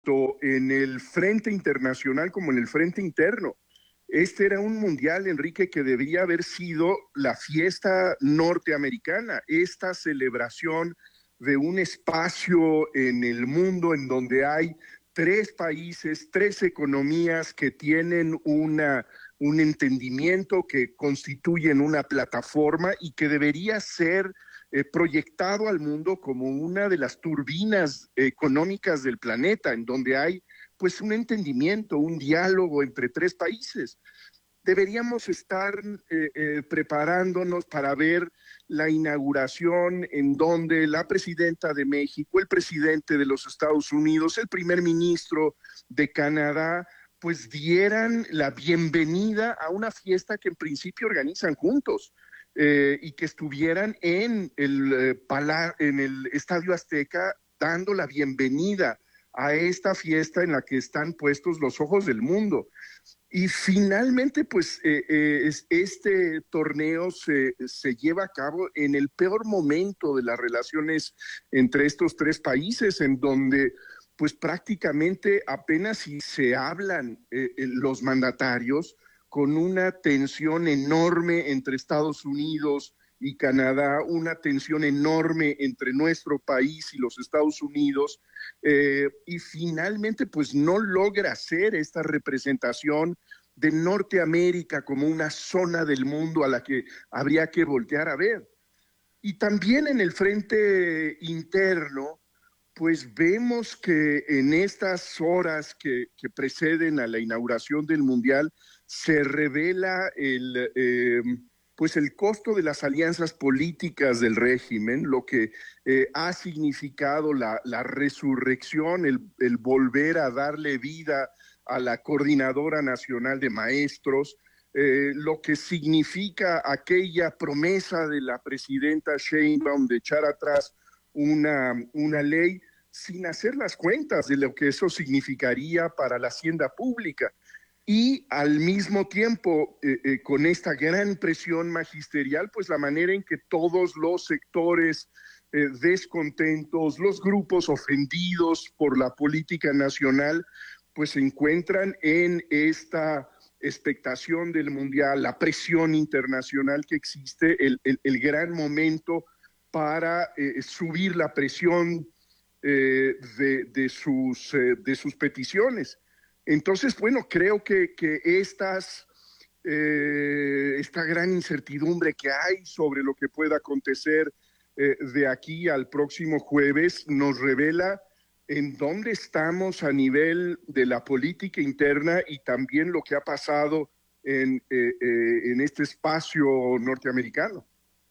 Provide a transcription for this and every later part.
tanto en el frente internacional como en el frente interno. Este era un mundial, Enrique, que debería haber sido la fiesta norteamericana, esta celebración de un espacio en el mundo en donde hay tres países, tres economías que tienen un entendimiento, que constituyen una plataforma y que debería ser proyectado al mundo como una de las turbinas económicas del planeta, en donde hay pues un entendimiento, un diálogo entre tres países. Deberíamos estar preparándonos para ver la inauguración en donde la presidenta de México, el presidente de los Estados Unidos, el primer ministro de Canadá, pues dieran la bienvenida a una fiesta que en principio organizan juntos y que estuvieran en el Estadio Azteca dando la bienvenida a esta fiesta en la que están puestos los ojos del mundo. Y finalmente, pues, este torneo se lleva a cabo en el peor momento de las relaciones entre estos tres países, en donde pues prácticamente apenas si se hablan los mandatarios, con una tensión enorme entre Estados Unidos y Canadá, una tensión enorme entre nuestro país y los Estados Unidos, y finalmente pues no logra hacer esta representación de Norteamérica como una zona del mundo a la que habría que voltear a ver. Y también en el frente interno, pues vemos que en estas horas que preceden a la inauguración del Mundial se revela pues el costo de las alianzas políticas del régimen, lo que ha significado la resurrección, el volver a darle vida a la Coordinadora Nacional de Maestros, lo que significa aquella promesa de la presidenta Sheinbaum de echar atrás una ley sin hacer las cuentas de lo que eso significaría para la hacienda pública. Y al mismo tiempo, con esta gran presión magisterial, pues la manera en que todos los sectores descontentos, los grupos ofendidos por la política nacional, pues se encuentran en esta expectación del Mundial, la presión internacional que existe, el gran momento para subir la presión de sus peticiones. Entonces, bueno, creo que esta gran incertidumbre que hay sobre lo que pueda acontecer de aquí al próximo jueves nos revela en dónde estamos a nivel de la política interna y también lo que ha pasado en este espacio norteamericano.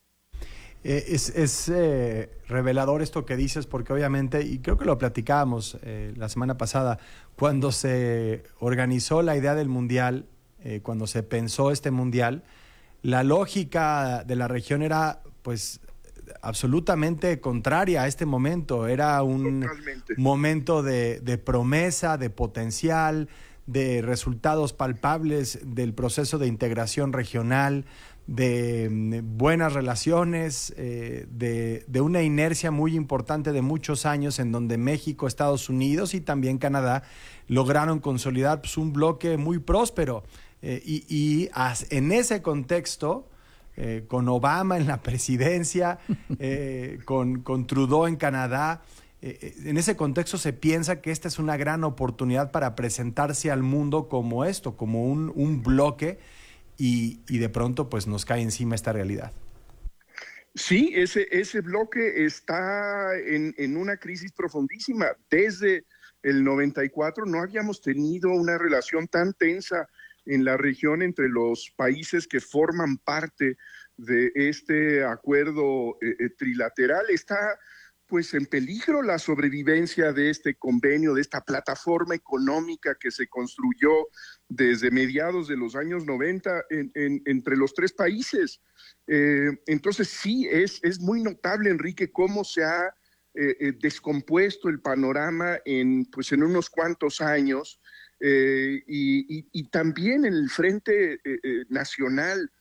Es revelador esto que dices, porque obviamente, y creo que lo platicábamos la semana pasada, cuando se organizó la idea del Mundial, cuando se pensó este Mundial, la lógica de la región era pues absolutamente contraria a este momento. Era un Totalmente. momento de promesa, de potencial, de resultados palpables del proceso de integración regional, de buenas relaciones, de una inercia muy importante de muchos años en donde México, Estados Unidos y también Canadá lograron consolidar pues, un bloque muy próspero. En ese contexto, con Obama en la presidencia, con Trudeau en Canadá, en ese contexto se piensa que esta es una gran oportunidad para presentarse al mundo como esto, como un bloque, y de pronto pues nos cae encima esta realidad. Sí, ese bloque está en una crisis profundísima. Desde el 94 no habíamos tenido una relación tan tensa en la región entre los países que forman parte de este acuerdo trilateral. Está pues en peligro la sobrevivencia de este convenio, de esta plataforma económica que se construyó desde mediados de los años 90 entre los tres países. Entonces sí, es muy notable, Enrique, cómo se ha descompuesto el panorama pues en unos cuantos años, y también en el frente nacional.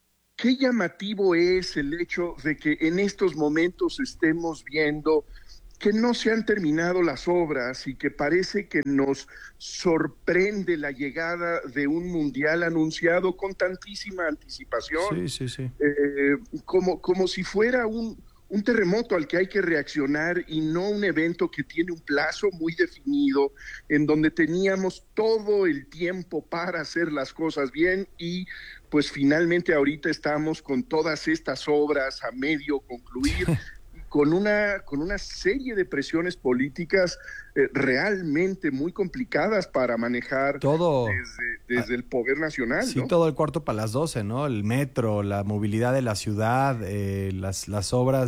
Qué llamativo es el hecho de que en estos momentos estemos viendo que no se han terminado las obras y que parece que nos sorprende la llegada de un mundial anunciado con tantísima anticipación, Sí, sí, sí. como si fuera un terremoto al que hay que reaccionar y no un evento que tiene un plazo muy definido, en donde teníamos todo el tiempo para hacer las cosas bien y pues finalmente ahorita estamos con todas estas obras a medio concluir con una serie de presiones políticas realmente muy complicadas para manejar Todo, desde el poder nacional, sí, ¿no? todo el cuarto para las 12, ¿no? El metro, la movilidad de la ciudad, las obras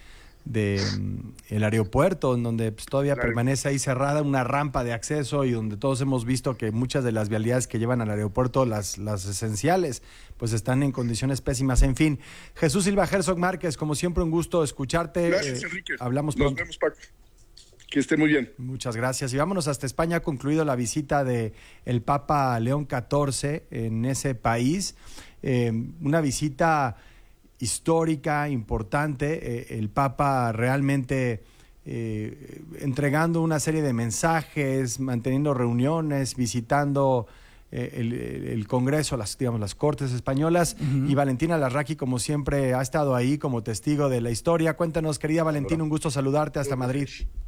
el aeropuerto, en donde pues, todavía Claro. permanece ahí cerrada una rampa de acceso y donde todos hemos visto que muchas de las vialidades que llevan al aeropuerto, las esenciales, pues están en condiciones pésimas. En fin, Jesús Silva Herzog Márquez, como siempre, un gusto escucharte. Gracias, Enrique. Hablamos Nos pronto. vemos, Paco. Que esté muy bien. Muchas gracias. Y vámonos hasta España. Ha concluido la visita de el Papa León XIV en ese país. Una visita histórica, importante. El Papa realmente entregando una serie de mensajes, manteniendo reuniones, visitando el Congreso, las Cortes Españolas. Y Valentina Larraqui, como siempre, ha estado ahí como testigo de la historia. Cuéntanos, querida Valentina, un gusto saludarte hasta Madrid.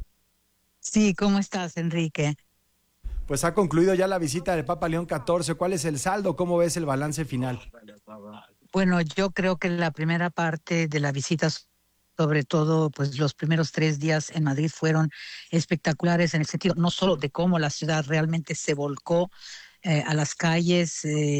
Sí, ¿cómo estás, Enrique? Pues ha concluido ya la visita del Papa León XIV. ¿Cuál es el saldo? ¿Cómo ves el balance final? Bueno, yo creo que la primera parte de la visita, sobre todo, pues los primeros 3 días en Madrid fueron espectaculares en el sentido no solo de cómo la ciudad realmente se volcó a las calles.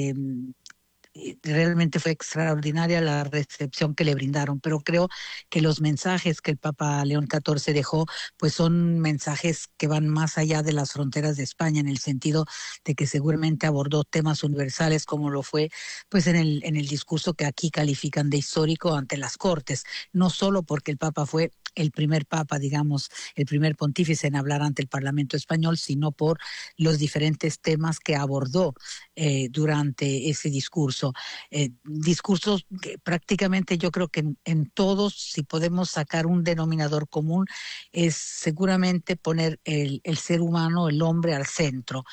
Realmente fue extraordinaria la recepción que le brindaron, pero creo que los mensajes que el Papa León XIV dejó, pues son mensajes que van más allá de las fronteras de España, en el sentido de que seguramente abordó temas universales, como lo fue pues en el discurso que aquí califican de histórico ante las Cortes, no solo porque el Papa fue el primer papa, digamos, el primer pontífice en hablar ante el Parlamento español, sino por los diferentes temas que abordó durante ese discurso. Discursos que prácticamente yo creo que en todos, si podemos sacar un denominador común, es seguramente poner el ser humano, el hombre al centro.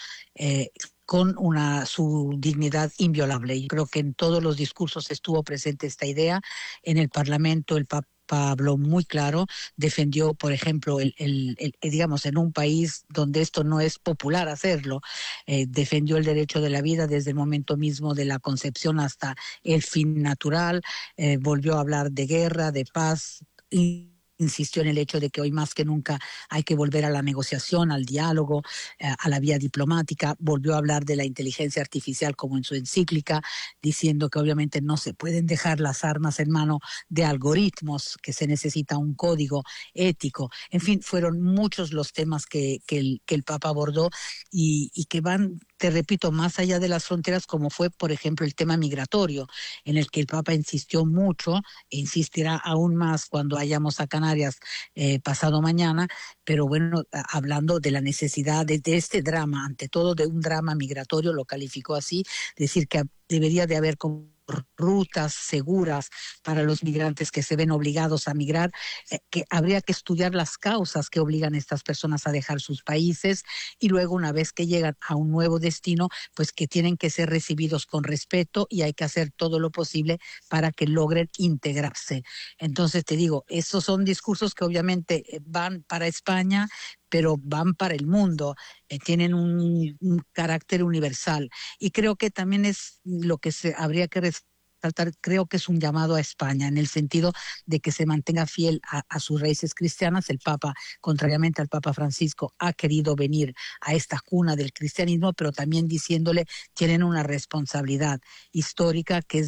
Con su dignidad inviolable. Y creo que en todos los discursos estuvo presente esta idea. En el Parlamento el Papa habló muy claro, defendió, por ejemplo, digamos, en un país donde esto no es popular hacerlo, defendió el derecho de la vida desde el momento mismo de la concepción hasta el fin natural, volvió a hablar de guerra, de paz, y insistió en el hecho de que hoy más que nunca hay que volver a la negociación, al diálogo, a la vía diplomática. Volvió a hablar de la inteligencia artificial como en su encíclica, diciendo que obviamente no se pueden dejar las armas en mano de algoritmos, que se necesita un código ético. En fin, fueron muchos los temas que el Papa abordó y que van, te repito, más allá de las fronteras, como fue, por ejemplo, el tema migratorio, en el que el Papa insistió mucho e insistirá aún más cuando vayamos a Canarias pasado mañana, pero bueno, hablando de la necesidad de este drama, ante todo de un drama migratorio, lo calificó así, decir que debería de haber como rutas seguras para los migrantes que se ven obligados a migrar, que habría que estudiar las causas que obligan a estas personas a dejar sus países y luego una vez que llegan a un nuevo destino, pues que tienen que ser recibidos con respeto y hay que hacer todo lo posible para que logren integrarse. Entonces te digo, esos son discursos que obviamente van para España, pero van para el mundo, tienen un carácter universal. Y creo que también es lo que habría que resaltar, creo que es un llamado a España, en el sentido de que se mantenga fiel a sus raíces cristianas. El Papa, contrariamente al Papa Francisco, ha querido venir a esta cuna del cristianismo, pero también diciéndole, tienen una responsabilidad histórica que es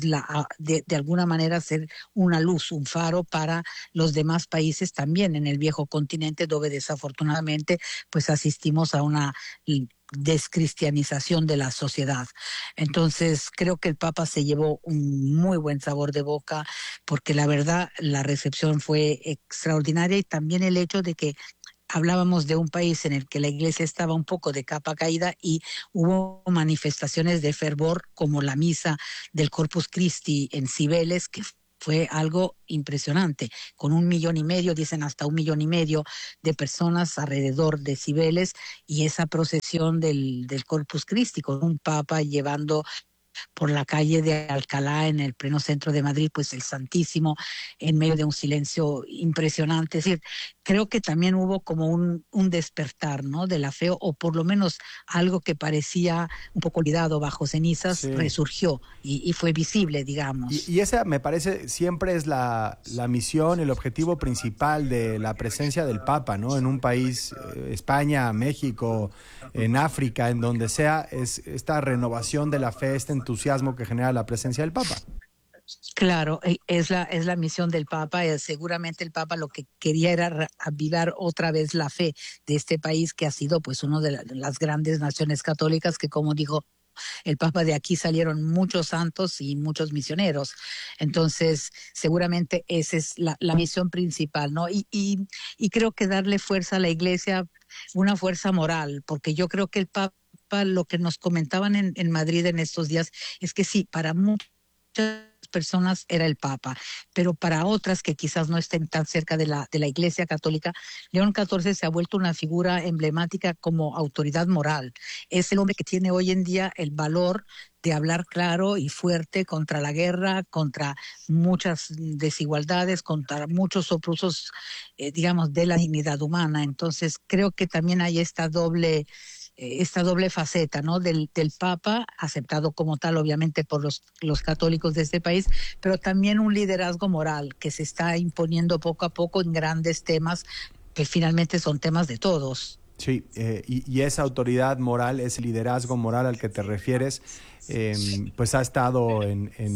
de alguna manera ser una luz, un faro para los demás países también en el viejo continente, donde desafortunadamente pues asistimos a una descristianización de la sociedad. Entonces creo que el Papa se llevó un muy buen sabor de boca, porque la verdad la recepción fue extraordinaria, y también el hecho de que hablábamos de un país en el que la iglesia estaba un poco de capa caída y hubo manifestaciones de fervor como la misa del Corpus Christi en Cibeles, que fue algo impresionante, con 1,5 millones, dicen hasta 1,5 millones de personas alrededor de Cibeles, y esa procesión del Corpus Christi, con un papa llevando por la calle de Alcalá, en el pleno centro de Madrid, pues el Santísimo, en medio de un silencio impresionante. Es decir, creo que también hubo como un despertar, ¿no?, de la fe, o por lo menos algo que parecía un poco olvidado bajo cenizas, sí, resurgió y fue visible, digamos. Y esa, me parece, siempre es la misión, el objetivo principal de la presencia del Papa, ¿no?, en un país, España, México, en África, en donde sea, es esta renovación de la fe, este entusiasmo que genera la presencia del Papa. Claro, es la misión del Papa. Seguramente el Papa lo que quería era avivar otra vez la fe de este país, que ha sido pues uno de las grandes naciones católicas, que, como dijo el Papa, de aquí salieron muchos santos y muchos misioneros. Entonces, seguramente esa es la misión principal, ¿no? Y creo que darle fuerza a la Iglesia, una fuerza moral, porque yo creo que el Papa, lo que nos comentaban en Madrid en estos días, es que sí, para muchas personas era el Papa, pero para otras que quizás no estén tan cerca de la Iglesia Católica, León XIV se ha vuelto una figura emblemática como autoridad moral. Es el hombre que tiene hoy en día el valor de hablar claro y fuerte contra la guerra, contra muchas desigualdades, contra muchos soprusos, digamos, de la dignidad humana. Entonces, creo que también hay esta doble faceta, ¿no?, del Papa, aceptado como tal, obviamente, por los católicos de este país, pero también un liderazgo moral que se está imponiendo poco a poco en grandes temas que finalmente son temas de todos. Sí, y esa autoridad moral, ese liderazgo moral al que te refieres, pues ha estado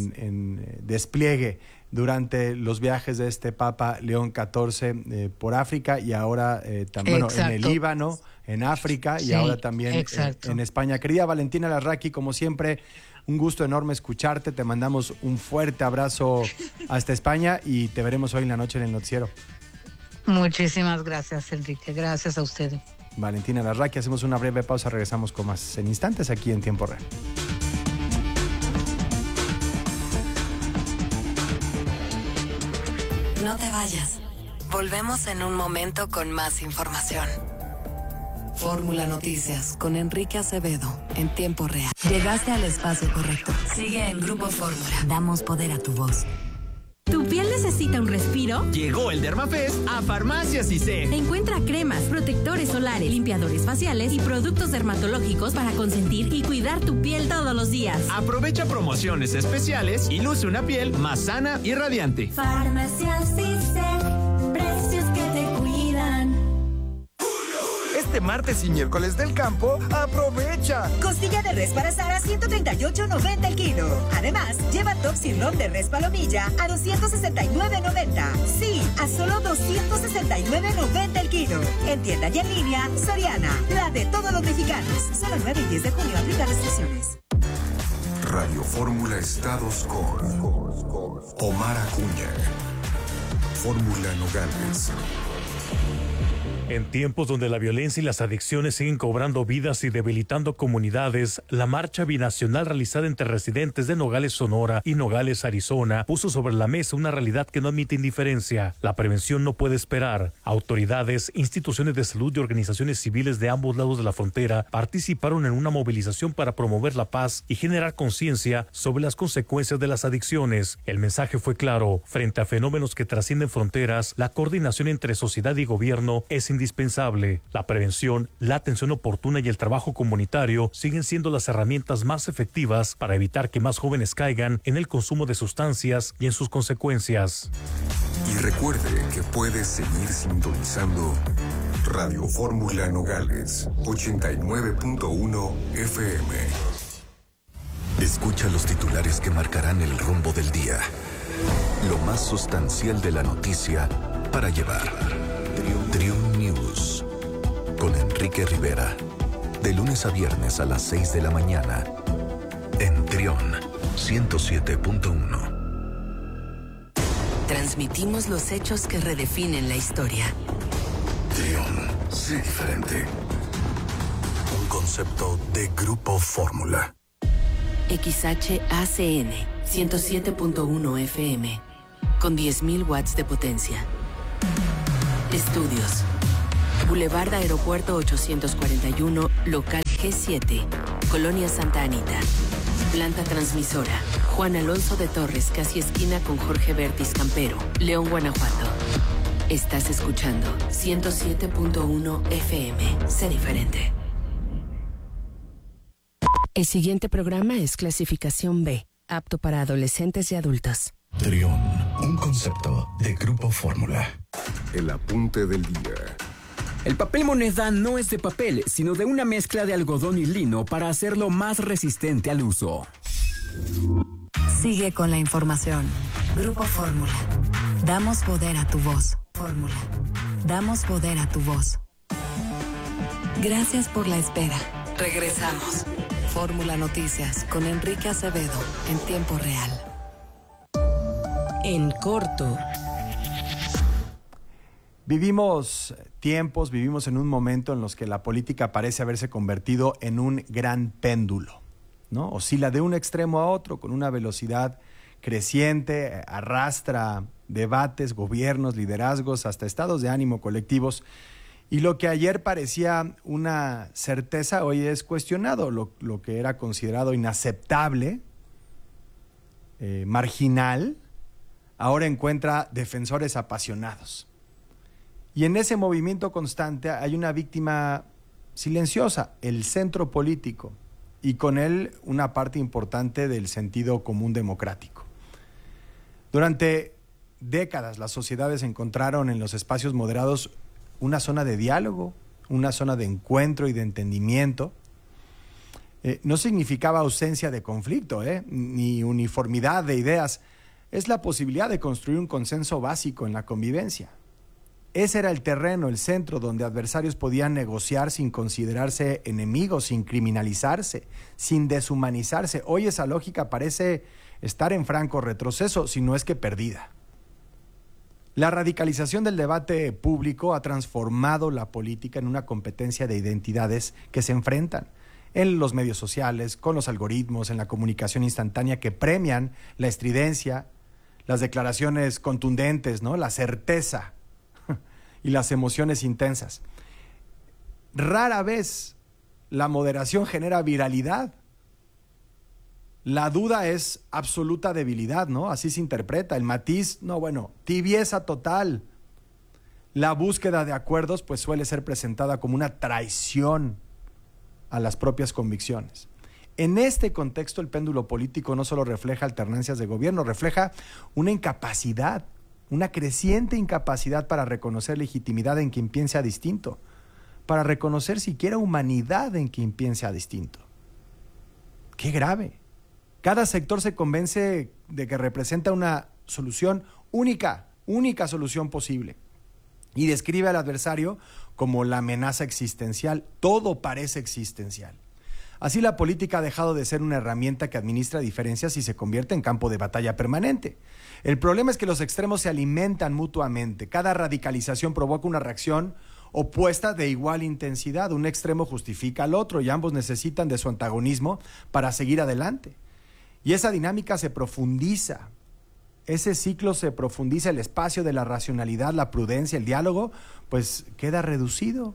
en despliegue durante los viajes de este Papa León XIV por África, y ahora también en el Líbano, en África, y ahora también en España. Querida Valentina Larraqui, como siempre, un gusto enorme escucharte. Te mandamos un fuerte abrazo hasta España y te veremos hoy en la noche en el noticiero. Muchísimas gracias, Enrique. Gracias a ustedes. Valentina Larraqui, hacemos una breve pausa, regresamos con más en instantes aquí en Tiempo Real. No te vayas. Volvemos en un momento con más información. Fórmula Noticias con Enrique Acevedo en Tiempo Real. Llegaste al espacio correcto. Sigue en Grupo Fórmula. Damos poder a tu voz. ¿Tu piel necesita un respiro? Llegó el Dermafest a Farmacias ISEG. Encuentra cremas, protectores solares, limpiadores faciales y productos dermatológicos para consentir y cuidar tu piel todos los días. Aprovecha promociones especiales y luce una piel más sana y radiante. Farmacias ISEG, precios que te cuidan. Este martes y miércoles del campo, ¡aprovecha! Costilla de res para asar a $138.90 el kilo. Además, lleva top sirloin de res palomilla a $269.90. Sí, a solo $269.90 el kilo. En tienda y en línea, Soriana, la de todos los mexicanos. Solo 9 y 10 de junio aplica restricciones. Radio Fórmula Estados con Omar Acuña. Fórmula Nogales. En tiempos donde la violencia y las adicciones siguen cobrando vidas y debilitando comunidades, la marcha binacional realizada entre residentes de Nogales, Sonora y Nogales, Arizona, puso sobre la mesa una realidad que no admite indiferencia. La prevención no puede esperar. Autoridades, instituciones de salud y organizaciones civiles de ambos lados de la frontera participaron en una movilización para promover la paz y generar conciencia sobre las consecuencias de las adicciones. El mensaje fue claro: frente a fenómenos que trascienden fronteras, la coordinación entre sociedad y gobierno es indispensable. La prevención, la atención oportuna y el trabajo comunitario siguen siendo las herramientas más efectivas para evitar que más jóvenes caigan en el consumo de sustancias y en sus consecuencias. Y recuerde que puedes seguir sintonizando Radio Fórmula Nogales 89.1 FM. Escucha los titulares que marcarán el rumbo del día. Lo más sustancial de la noticia para llevar. Triun News con Enrique Rivera. De lunes a viernes a las 6 de la mañana. En Triun 107.1. Transmitimos los hechos que redefinen la historia. Triun, sé diferente. Un concepto de Grupo Fórmula. XHACN 107.1 FM. con 10.000 watts de potencia. Estudios. Boulevard Aeropuerto 841, local G7, Colonia Santa Anita. Planta transmisora. Juan Alonso de Torres, casi esquina con Jorge Bertis Campero, León, Guanajuato. Estás escuchando 107.1 FM. Sé diferente. El siguiente programa es clasificación B, apto para adolescentes y adultos. Trión, un concepto de Grupo Fórmula. El apunte del día. El papel moneda no es de papel, sino de una mezcla de algodón y lino para hacerlo más resistente al uso. Sigue con la información. Grupo Fórmula. Damos poder a tu voz. Fórmula. Damos poder a tu voz. Gracias por la espera. Regresamos. Fórmula Noticias con Enrique Acevedo en tiempo real. En corto. Vivimos en un momento en los que la política parece haberse convertido en un gran péndulo, ¿no? Oscila de un extremo a otro con una velocidad creciente, arrastra debates, gobiernos, liderazgos, hasta estados de ánimo colectivos. Y lo que ayer parecía una certeza, hoy es cuestionado. Lo que era considerado inaceptable, marginal, ahora encuentra defensores apasionados. Y en ese movimiento constante hay una víctima silenciosa, el centro político, y con él una parte importante del sentido común democrático. Durante décadas las sociedades encontraron en los espacios moderados una zona de diálogo, una zona de encuentro y de entendimiento. No significaba ausencia de conflicto, ni uniformidad de ideas. Es la posibilidad de construir un consenso básico en la convivencia. Ese era el terreno, el centro, donde adversarios podían negociar sin considerarse enemigos, sin criminalizarse, sin deshumanizarse. Hoy esa lógica parece estar en franco retroceso, si no es que perdida. La radicalización del debate público ha transformado la política en una competencia de identidades que se enfrentan en los medios sociales, con los algoritmos, en la comunicación instantánea que premian la estridencia, las declaraciones contundentes, ¿no? La certeza y las emociones intensas. Rara vez la moderación genera viralidad. La duda es absoluta debilidad, ¿no? Así se interpreta. El matiz, tibieza total. La búsqueda de acuerdos, pues suele ser presentada como una traición a las propias convicciones. En este contexto, el péndulo político no solo refleja alternancias de gobierno, refleja una incapacidad, una creciente incapacidad para reconocer legitimidad en quien piensa distinto, para reconocer siquiera humanidad en quien piensa distinto. ¡Qué grave! Cada sector se convence de que representa una solución única solución posible, y describe al adversario como la amenaza existencial. Todo parece existencial. Así la política ha dejado de ser una herramienta que administra diferencias y se convierte en campo de batalla permanente. El problema es que los extremos se alimentan mutuamente. Cada radicalización provoca una reacción opuesta de igual intensidad. Un extremo justifica al otro y ambos necesitan de su antagonismo para seguir adelante. Y esa dinámica se profundiza. Ese ciclo se profundiza, el espacio de la racionalidad, la prudencia, el diálogo, pues queda reducido.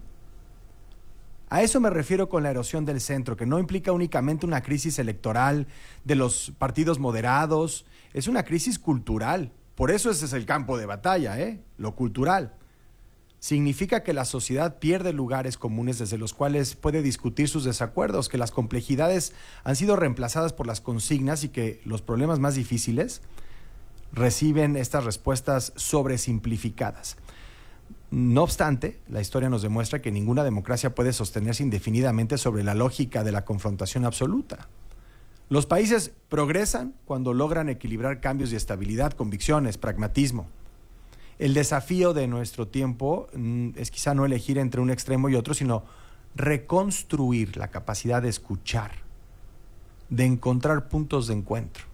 A eso me refiero con la erosión del centro, que no implica únicamente una crisis electoral de los partidos moderados, es una crisis cultural. Por eso ese es el campo de batalla, lo cultural. Significa que la sociedad pierde lugares comunes desde los cuales puede discutir sus desacuerdos, que las complejidades han sido reemplazadas por las consignas y que los problemas más difíciles reciben estas respuestas sobresimplificadas. No obstante, la historia nos demuestra que ninguna democracia puede sostenerse indefinidamente sobre la lógica de la confrontación absoluta. Los países progresan cuando logran equilibrar cambios y estabilidad, convicciones, pragmatismo. El desafío de nuestro tiempo es quizá no elegir entre un extremo y otro, sino reconstruir la capacidad de escuchar, de encontrar puntos de encuentro.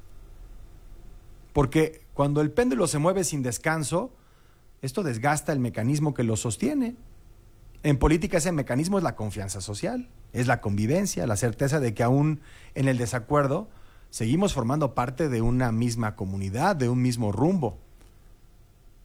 Porque cuando el péndulo se mueve sin descanso, esto desgasta el mecanismo que lo sostiene. En política ese mecanismo es la confianza social, es la convivencia, la certeza de que aún en el desacuerdo seguimos formando parte de una misma comunidad, de un mismo rumbo.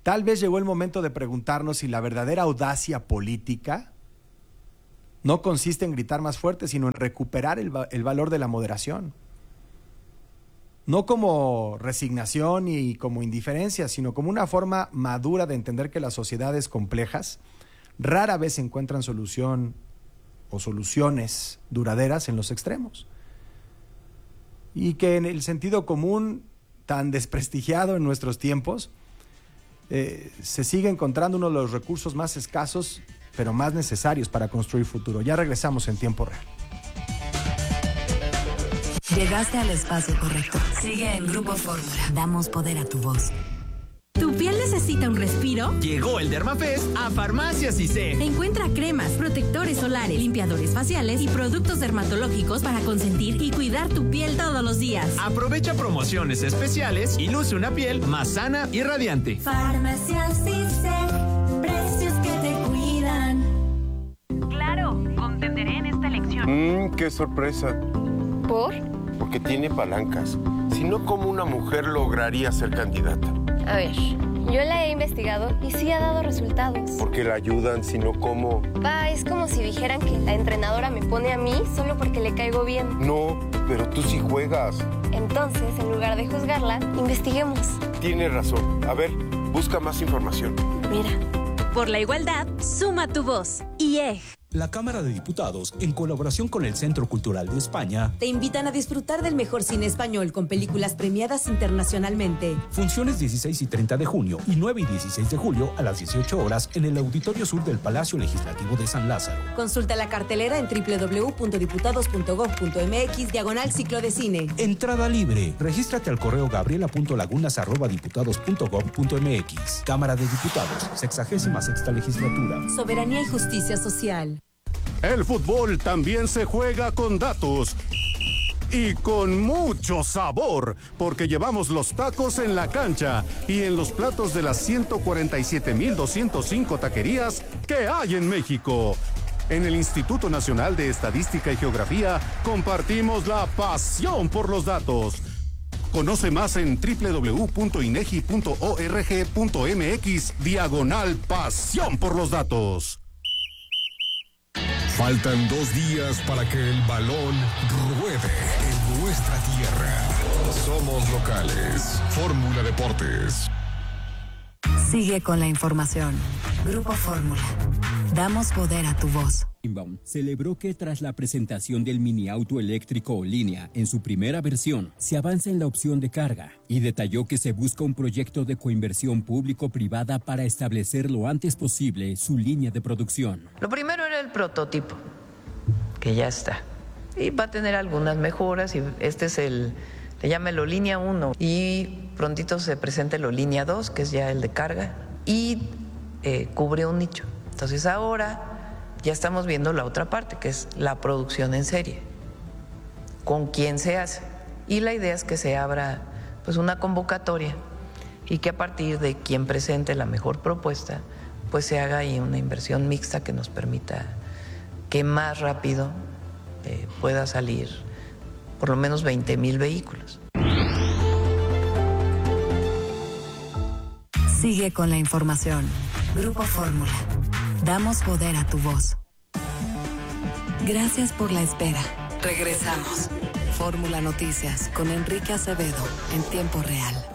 Tal vez llegó el momento de preguntarnos si la verdadera audacia política no consiste en gritar más fuerte, sino en recuperar el valor de la moderación. No como resignación y como indiferencia, sino como una forma madura de entender que las sociedades complejas rara vez encuentran solución o soluciones duraderas en los extremos. Y que en el sentido común, tan desprestigiado en nuestros tiempos, se sigue encontrando uno de los recursos más escasos, pero más necesarios para construir futuro. Ya regresamos en tiempo real. Llegaste al espacio correcto. Sigue en Grupo Fórmula. Damos poder a tu voz. ¿Tu piel necesita un respiro? Llegó el Dermafest a Farmacias ISEG. Encuentra cremas, protectores solares, limpiadores faciales y productos dermatológicos para consentir y cuidar tu piel todos los días. Aprovecha promociones especiales y luce una piel más sana y radiante. Farmacias ISEG, precios que te cuidan. Claro, contenderé en esta elección. ¡Qué sorpresa! ¿Por? Porque tiene palancas. Si no, ¿cómo una mujer lograría ser candidata? A ver, yo la he investigado y sí ha dado resultados. Porque la ayudan, si no, ¿cómo? Pa, es como si dijeran que la entrenadora me pone a mí solo porque le caigo bien. No, pero tú sí juegas. Entonces, en lugar de juzgarla, investiguemos. Tienes razón. A ver, busca más información. Mira. Por la igualdad, suma tu voz. IEG. La Cámara de Diputados, en colaboración con el Centro Cultural de España, te invitan a disfrutar del mejor cine español con películas premiadas internacionalmente. Funciones 16 y 30 de junio y 9 y 16 de julio a las 18 horas en el Auditorio Sur del Palacio Legislativo de San Lázaro. Consulta la cartelera en www.diputados.gov.mx/ciclo de cine. Entrada libre. Regístrate al correo gabriela.lagunas@diputados.gov.mx. Cámara de Diputados, 66ª legislatura. Soberanía y justicia social. El fútbol también se juega con datos y con mucho sabor, porque llevamos los tacos en la cancha y en los platos de las 147,205 taquerías que hay en México. En el Instituto Nacional de Estadística y Geografía compartimos la pasión por los datos. Conoce más en www.inegi.org.mx/pasión por los datos. Faltan 2 días para que el balón ruede en nuestra tierra. Somos locales. Fórmula Deportes. Sigue con la información. Grupo Fórmula. Damos poder a tu voz. Celebró que tras la presentación del mini auto eléctrico o línea en su primera versión, se avanza en la opción de carga y detalló que se busca un proyecto de coinversión público-privada para establecer lo antes posible su línea de producción. Lo primero era el prototipo, que ya está, y va a tener algunas mejoras, y este es llámelo línea 1, y prontito se presenta el línea 2, que es ya el de carga, y cubre un nicho. Entonces ahora ya estamos viendo la otra parte, que es la producción en serie. ¿Con quién se hace? Y la idea es que se abra pues una convocatoria y que a partir de quien presente la mejor propuesta, pues se haga ahí una inversión mixta que nos permita que más rápido pueda salir por lo menos 20,000 vehículos. Sigue con la información. Grupo Fórmula. Damos poder a tu voz. Gracias por la espera. Regresamos. Fórmula Noticias con Enrique Acevedo en tiempo real.